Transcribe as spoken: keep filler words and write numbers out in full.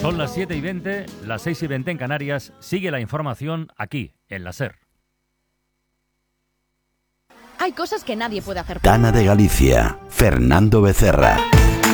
Son las siete y veinte, las seis y veinte en Canarias. Sigue la información aquí, en la SER. Hay cosas que nadie puede hacer. Tana de Galicia, Fernando Becerra.